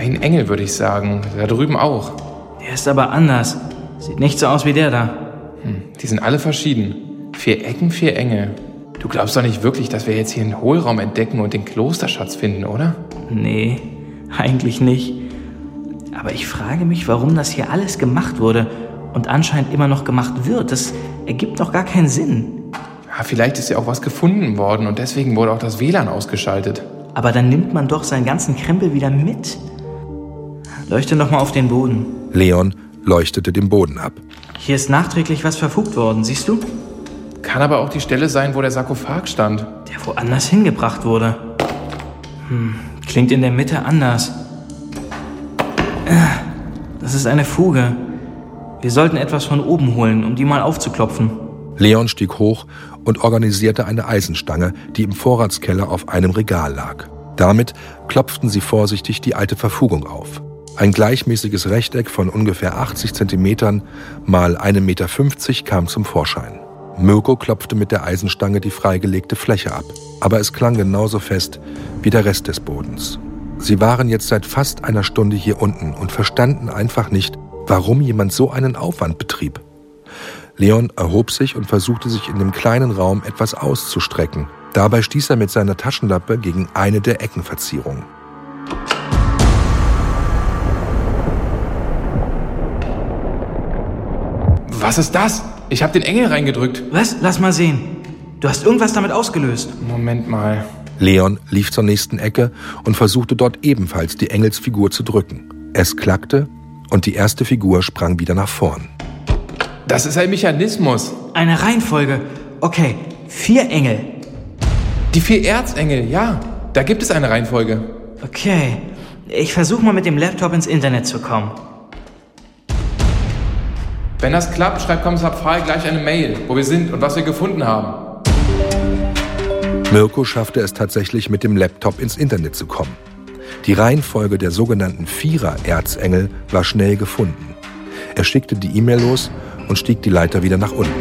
Ein Engel, würde ich sagen. Da drüben auch. Der ist aber anders. Sieht nicht so aus wie der da. Die sind alle verschieden. 4 Ecken, 4 Engel. Du glaubst doch nicht wirklich, dass wir jetzt hier einen Hohlraum entdecken und den Klosterschatz finden, oder? Nee, eigentlich nicht. Aber ich frage mich, warum das hier alles gemacht wurde und anscheinend immer noch gemacht wird. Das ergibt doch gar keinen Sinn. Ja, vielleicht ist ja auch was gefunden worden und deswegen wurde auch das WLAN ausgeschaltet. Aber dann nimmt man doch seinen ganzen Krempel wieder mit. Leuchte noch mal auf den Boden. Leon leuchtete den Boden ab. Hier ist nachträglich was verfugt worden, siehst du? Kann aber auch die Stelle sein, wo der Sarkophag stand. Der woanders hingebracht wurde. Klingt in der Mitte anders. Das ist eine Fuge. Wir sollten etwas von oben holen, um die mal aufzuklopfen. Leon stieg hoch und organisierte eine Eisenstange, die im Vorratskeller auf einem Regal lag. Damit klopften sie vorsichtig die alte Verfugung auf. Ein gleichmäßiges Rechteck von ungefähr 80 Zentimetern mal 1,50 Meter kam zum Vorschein. Mirko klopfte mit der Eisenstange die freigelegte Fläche ab, aber es klang genauso fest wie der Rest des Bodens. Sie waren jetzt seit fast einer Stunde hier unten und verstanden einfach nicht, warum jemand so einen Aufwand betrieb. Leon erhob sich und versuchte sich in dem kleinen Raum etwas auszustrecken. Dabei stieß er mit seiner Taschenlampe gegen eine der Eckenverzierungen. Was ist das? Ich habe den Engel reingedrückt. Was? Lass mal sehen. Du hast irgendwas damit ausgelöst. Moment mal. Leon lief zur nächsten Ecke und versuchte dort ebenfalls die Engelsfigur zu drücken. Es klackte und die erste Figur sprang wieder nach vorn. Das ist ein Mechanismus. Eine Reihenfolge. Okay, 4 Engel. Die 4 Erzengel, ja. Da gibt es eine Reihenfolge. Okay, ich versuche mal mit dem Laptop ins Internet zu kommen. Wenn das klappt, schreibt Kommissar Pfahl gleich eine Mail, wo wir sind und was wir gefunden haben. Mirko schaffte es tatsächlich, mit dem Laptop ins Internet zu kommen. Die Reihenfolge der sogenannten 4er-Erzengel war schnell gefunden. Er schickte die E-Mail los und stieg die Leiter wieder nach unten.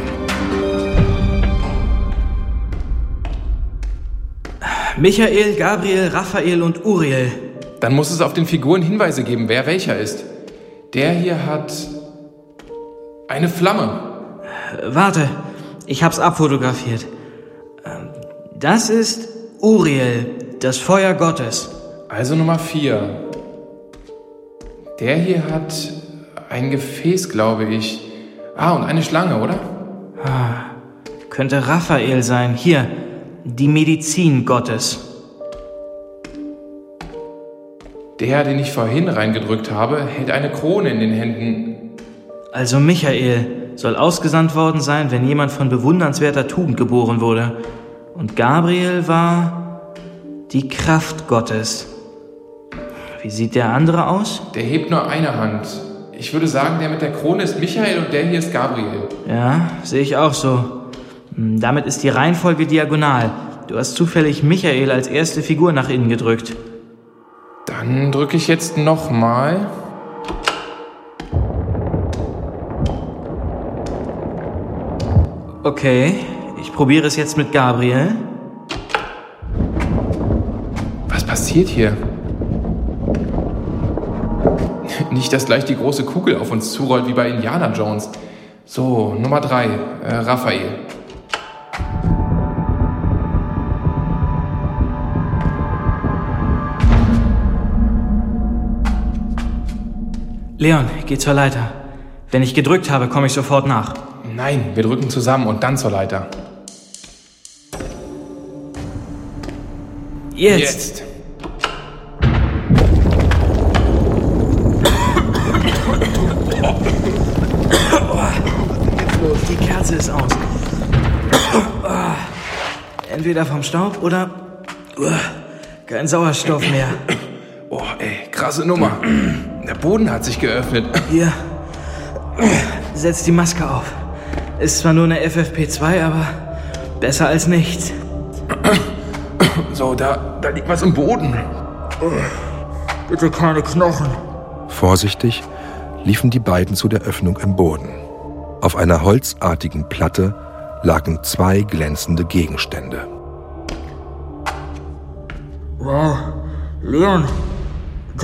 Michael, Gabriel, Raphael und Uriel. Dann muss es auf den Figuren Hinweise geben, wer welcher ist. Der hier hat eine Flamme. Warte, ich hab's abfotografiert. Das ist Uriel, das Feuer Gottes. Also Nummer 4. Der hier hat ein Gefäß, glaube ich. Und eine Schlange, oder? Könnte Raphael sein. Hier, die Medizin Gottes. Der, den ich vorhin reingedrückt habe, hält eine Krone in den Händen. Also Michael soll ausgesandt worden sein, wenn jemand von bewundernswerter Tugend geboren wurde. Und Gabriel war die Kraft Gottes. Wie sieht der andere aus? Der hebt nur eine Hand. Ich würde sagen, der mit der Krone ist Michael und der hier ist Gabriel. Ja, sehe ich auch so. Damit ist die Reihenfolge diagonal. Du hast zufällig Michael als erste Figur nach innen gedrückt. Dann drücke ich jetzt nochmal. Okay, ich probiere es jetzt mit Gabriel. Was passiert hier? Nicht, dass gleich die große Kugel auf uns zurollt wie bei Indiana Jones. So, Nummer 3, Raphael. Leon, geh zur Leiter. Wenn ich gedrückt habe, komme ich sofort nach. Nein, wir drücken zusammen und dann zur Leiter. Jetzt. Los, die Kerze ist aus. Entweder vom Staub oder kein Sauerstoff mehr. Oh, ey, krasse Nummer. Der Boden hat sich geöffnet. Hier, setz die Maske auf. Ist zwar nur eine FFP2, aber besser als nichts. So, da liegt was im Boden. Bitte keine Knochen. Vorsichtig liefen die beiden zu der Öffnung im Boden. Auf einer holzartigen Platte lagen 2 glänzende Gegenstände. Wow, Leon,